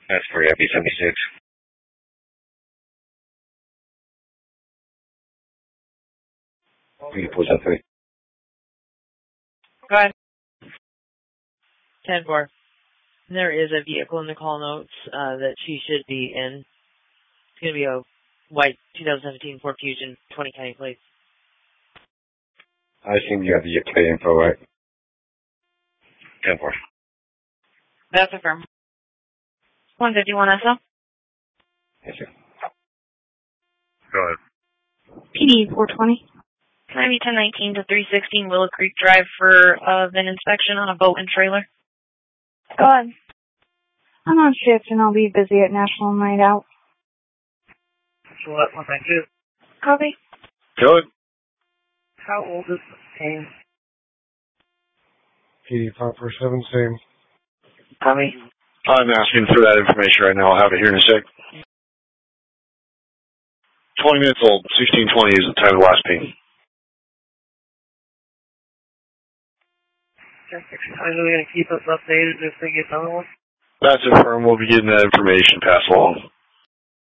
That's for FB76. We can push that through. Go ahead. 10-4. There is a vehicle in the call notes that she should be in. It's going to be a white 2017 Ford Fusion, 20 county plates. I assume you have the plate info, right? 10-4. That's affirmed. 151 SL? Yes, sir. Go ahead. PD 420. Can I be 1019 to 316 Willow Creek Drive for an inspection on a boat and trailer? Go ahead. I'm on shift and I'll be busy at National Night Out. So what? 192. Copy. Good. How old is the pain? PD 547, same. Copy. I'm asking for that information right now. I'll have it here in a sec. 20 minutes old. 1620 is the time of the last ping. Are we going to keep us updated if they get another one? That's it, firm. We'll be getting that information passed along.